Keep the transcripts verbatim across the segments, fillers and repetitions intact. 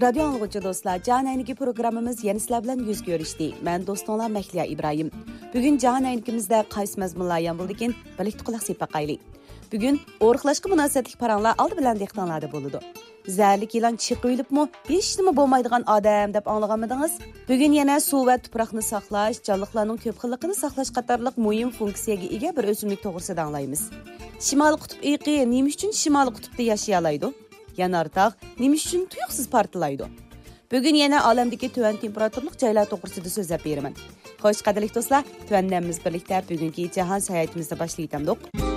Radio anlıqçı dostlar, Cahan Ayniki programımız yeni sizler bilan yüz görüşdi. Ben dostunlar Mehliya İbrahim. Bugün Cahan Aynikimizde qaysi mazmunlar yan buldikin, birlikte kulak sepaqayli. Bugün oruqlashqa münasibətlik paranlar aldı bilan dehqonlarda boludu. Zərlik yılan çıqıyılıp mı, beş nima bo'lmaydigan odam deb anlağanmıdınız? Bugün yana suv va tuproqni saqlash, canlıqlarning ko'p xilligini saqlash qatorliq muhim funksiyaga ega bir o'simlik to'g'risida anglaymiz. Shimoliy qutb iqi nima uchun Shimoliy qutbda yashay oladi? Yanardaq nima uchun tuyuqsiz portlaydi? Bugün yana olamdagi tuvan temperaturlik joylar to'g'risida so'zlab beraman. Xo'sh, qadrli do'stlar, tuvanlarimiz birlikda bugungi jahon sayohatimizni boshlaymiz.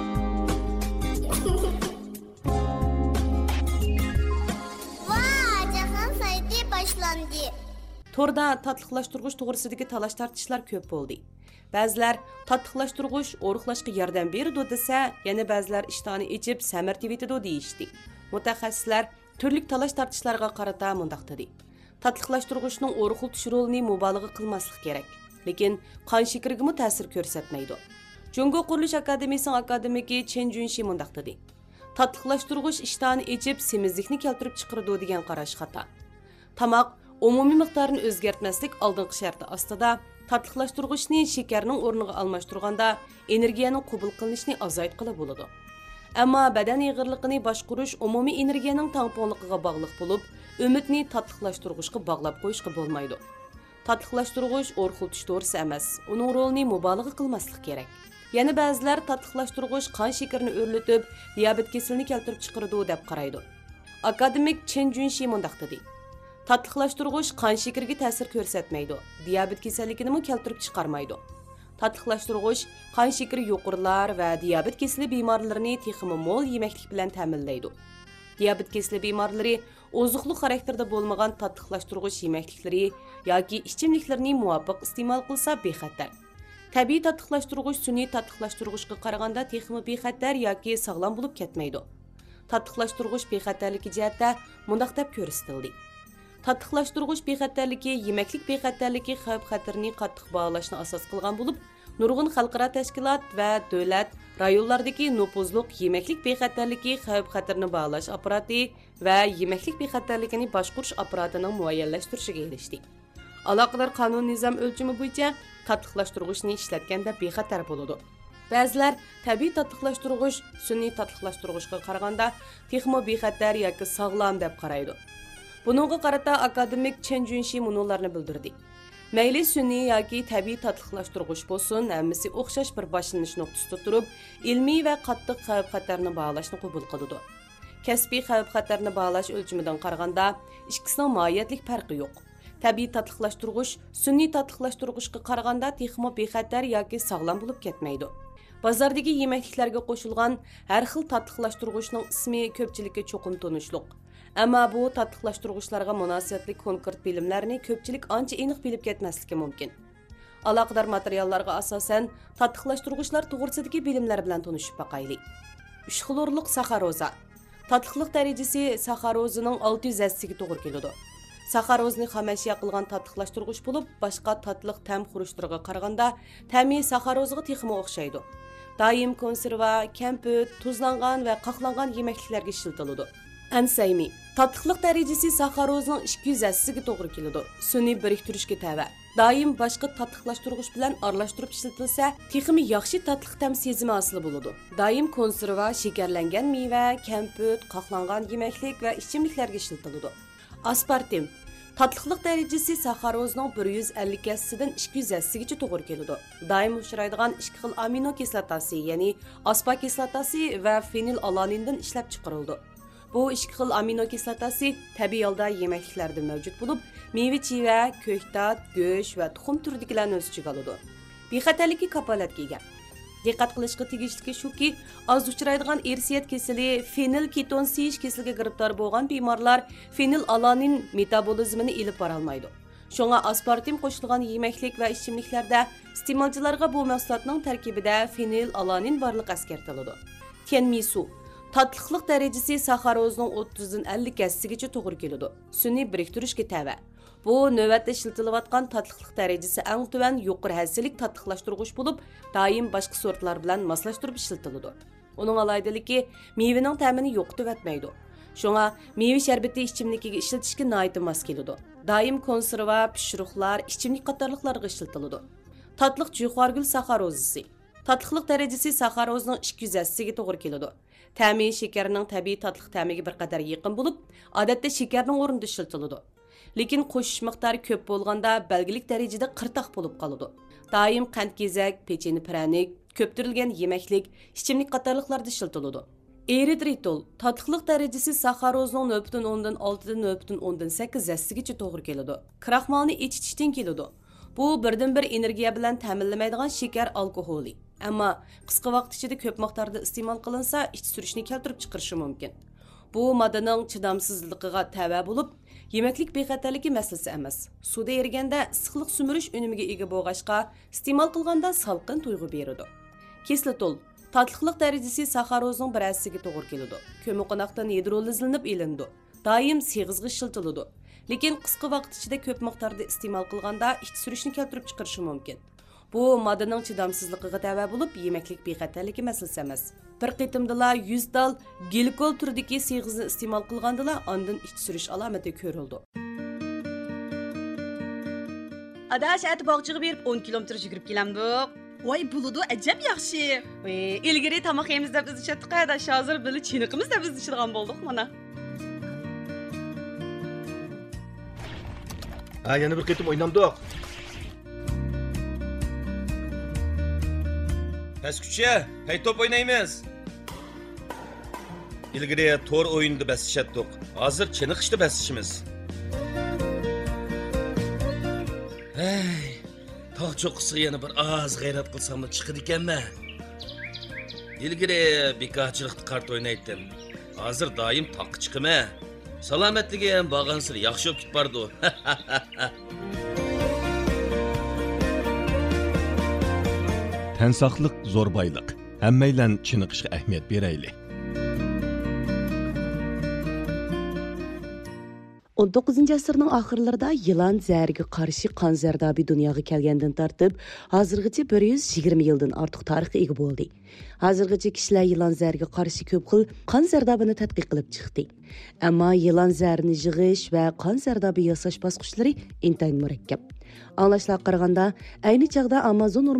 Torda tatlıqlaştırğuş to'g'risidagi talash tartishlar ko'p bo'ldi. Ba'zilar tatlıqlaştırğuş oruqlashga yordam beradi desa, yana ba'zilar ishtoni ichib samar tevitadi deyishdi. Mutaxassislar turli talash tartishlarga qarata mundaq dedi. Tatlıqlaştırğuchning oruqlatish rolini mubolag'a qilmaslik kerak, lekin qon shakariga ta'sir ko'rsatmaydi. Jungo Qurilish akademiyasining akademiki Chen Junshi mundaq dedi. Tatlıqlaştırğuch ishtoni ichib semizlikni keltirib chiqaradi degan qarash xato. Tamoq umumiy miqdorini o'zgartmaslik oldingi sharti ostida tatliqlashtirgichni shakarning o'rniga almashtirganda energiyaning qabul qilinishini azaytqili bo'ladi. Ammo badan yig'irligini boshqarish umumiy energiyaning tangpongligiga bog'liq bo'lib, umidni tatliqlashtirgichga bog'lab qo'yishga bo'lmaydi. Tatliqlashtirgich o'rxultish to'g'risi emas, uning rolini mubolag'a qilmaslik kerak. Yana ba'zilar tatliqlashtirgich qon shakarini o'rlatib, diabet kasalini keltirib chiqaradi deb qaraydi. Akademik Chen Junshi mundaq dedi. Tatlıqlaştırğuch qon shakariga ta'sir ko'rsatmaydi, diabet kasalligini keltirib chiqarmaydi. Tatlıqlaştırğuch qon shakari yuqorilar va diabet kasali bemorlarini texmi mo'l yemaklik bilan ta'minlaydi. Diabet kasali bemorlari ozuqlik xarakterda bo'lmagan tatlıqlaştırğuch yemakliklari yoki ichimliklarni muvofiq iste'mol qilsa bexatar. Tabiiy tatlıqlaştırğuch sun'iy tatlıqlaştırğuchga qaraganda texmi bexatar yoki sog'lom bo'lib ketmaydi. Tatlıqlaştırğuch bexatarligi jihatda mundaq deb ko'rsatildi. Tatlıqlaştırğuch bexatarligi yemaklik bexatarligi xavf-xatarni qattiq бағалashni asos qilgan bo'lib, nurg'un xalqaro tashkilot va davlat rayonlardagi nupuzliq yemaklik bexatarligi xavf-xatarni бағalash apparati va yemaklik bexatarligini boshqarish apparatining muayyanlashtirishiga erishdi. Aloqador qonun nizom o'lchami bo'yicha tatliqlashtirgichni ishlatganda bexatar bo'ladi. Ba'zilar tabiiy tatliqlashtirgich sun'iy tatliqlashtirgichga qaraganda texmo bexatar yoki sog'lom deb qaraydi. Bununğa qarata akademik Chen Junshi munolarni bildirdi. Mayli sun'iy yoki tabiiy tatliqlashtirgich bo'lsin, hammasi o'xshash bir boshlanish nuqtasida turib, ilmiy va qattiq xavf-xatarni бағалashni qabul qiladi. Kasbiy xavf-xatarni бағalash o'lchamidan qaraganda ikkisining mohiyatlik farqi yo'q. Tabiiy tatliqlashtirgich sun'iy tatliqlashtirgichga qaraganda texmo bexatar yoki sog'lom bo'lib ketmaydi. Bozordagi yemakliklarga qo'shilgan har xil tatliqlashtirgichning ismi ko'pchilikka cho'qim tanishliq. Ammo bu tatliqlashtirgichlarga munosabatli konkret bilimlarni ko'pchilik ancha aniq bilib ketmasligi mumkin. Aloqador materiallarga asosan tatliqlashtirgichlar to'g'risidagi bilimlar bilan tanishib baqaylik. uch xlorlik saxaroza. Tatliqlik darajasi saxarozining olti yuz ga to'g'ri keladi. Saxarozni xomashya qilgan tatliqlashtirgich bo'lib, boshqa tatliq ta'm xurishlarga qaraganda ta'mi saxarozga texmi o'xshaydi. Doim konserva, kamput, tuzlangan va qaqlangan yemakliklarga ishlatiladi. Ansaymi. Tatliqlik darajasi saxarozning ikki yuz ga to'g'ri keladi. Sun'iy biriktirishga tava. Doim boshqa tatliqlashtirgich bilan aralashtirib ishlatilsa, texmi yaxshi tatliq ta'm sezimi hosil bo'ladi. Doim konserva, shakarlangan meva, kamput, qaqlangan yemaklik va ichimliklarga ishlatiladi. Aspartim. Tatliqlik darajasi saxarozning bir yuz ellik dan ikki yuz gacha to'g'ri keladi. Doim uchraydigan ikki xil amino kislotasi, ya'ni aspa kislotasi va fenil alanindan ishlab chiqarildi. Bu ikki xil amino kislotasi tabiiy holda yemakliklarda mavjud bo'lib, meva-cheva, ko'ktat, go'sht va tuxum turidagilarni o'z ichiga oladi. Bexatarlikka kafolatga ega. Diqqat qilishga tegishliki shuki, oz uchraydigan irsiyat kasali fenil ketonsiyish kasaliga giribdor bo'lgan bemorlar fenil alanin metabolizmini ilib bora olmaydi. Shunga aspartim qo'shilgan yemaklik va ichimliklarda iste'molchilarga bu mahsulotning tarkibida fenil alanin borligi eskartiladi. Tenmisu. Tatliqlik darajasi saxarozning o'ttiz dan ellik gacha to'g'ri keladi. Sun'iy biriktirishga tava. Bu navbatda ishlatilayotgan tatliqlik darajasi eng tuvan yuqori hassasilik tatliqlashtirgich bo'lib, doim boshqa sortlar bilan moslashtirib ishlatiladi. Uning alohidaligi mevaning ta'mini yo'qotib etmaydi. Şoňa meyve şerbeti içimlikiga işletişke naýaty mos kelidi. Daim konserva, pişiriqlar, içimlik qatarlıqlarga işletilidi. Tatlyk juqargül saxarozisi. Tatlıqlıq dərəcəsi saxarozning ikki yuz ga to'g'ri keladi. Ta'mi şekerning tabiiy tatliq ta'miga bir qadar yaqin bo'lib, odatda shekarning o'rnida ishlatiladi. Lekin qo'shish miqdori ko'p bo'lganda belgilik darajada qirtaq bo'lib qoladi. Doim qand kezak, pecheni pranik, ko'ptirilgan yemaklik, ichimlik qatorliqlarda ishlatiladi. Eritritol tatliqlik darajasi saxarozning nol butun o'ndan olti dan nol butun o'ndan sakkiz gacha to'g'ri keladi. Kraxmalni ichitishdan keladi. Bu birdan bir energiya bilan ta'minlamaydigan shakar alkoholi. Ammo qisqa vaqt ichida ko'p miqdorda iste'mol qilinsa, ich surishni keltirib chiqarishi mumkin. Bu moddaning chidamsizligiga tava bo'lib, yemaklik bexatarligi masalasi emas. Suvda eriganda issiqlik sumurish unimiga ega bo'lg'ashqa, iste'mol qilganda salqin tuyg'u beradi. Kislotol tatliqlik darajasi saxarozning bir ga to'g'ri keladi. Ko'miqonoqdan hidrolizlanib elindi. Doim seg'izg'i shiltiladi. Lekin qisqa vaqt ichida ko'p miqdorda iste'mol qilganda ich surishni keltirib chiqarishi mumkin. Bu moddaning chidamsizligiga tava bo'lib, yemaklik bexatarligi masalasi emas. Bir qitimdala yuz dal glikol turidagi seg'izni iste'mol qilgandala ondan ich surish alomati ko'rildi. Adash at bog'chiga berib o'n kilometr yugurib kelamdik. Voy buludu ajab yaxshi. Voy, ilgari tomoq yeymiz deb biz ishatdik, adash hozir bili chiniqimiz deb biz ishirgan bo'ldik mana. Ha, yana bir qitim o'ynamdik. Pesküçe, hey top oynaymiz. İlgiri tor oyunda besişettik. Hazır çeniqişte besişimiz. Hey, tağ çok kısa yana bir az gayret kılsam da çıkır ikenme. İlgiri bikahçılıkta kart oynaydım. Hazır daim taq çıkıma. Salametliğe bağansır yaxşı öpüt bardı. Tən saqlıq zor baylıq. Həmməylə çiniqişə əhmiyyət verəyli. o'n to'qqizinchi asrning oxirlarida yılan zəhəriga qarşı qon zardobi dunyoga kelgandan tortib, hozirgacha bir yuz yigirma yildan ortiq tarixga ega bo'ldi. Hozirgacha kishilar yılan zəhəriga qarshi ko'p xil qon zardobini tadqiq qilib chiqdi. Ammo yılan zəhərini yig'ish va qon zardobi yasash bosqichlari intayin murakkab. Anglashlarga qaraganda, ayni chaqda Amazon